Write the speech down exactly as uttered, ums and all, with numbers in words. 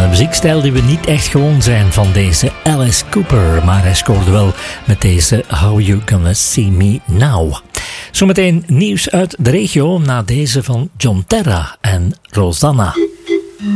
een muziekstijl die we niet echt gewoon zijn van deze Alice Cooper. Maar hij scoorde wel met deze How You Gonna See Me Now. Zometeen nieuws uit de regio na deze van John Terra en Rosanna.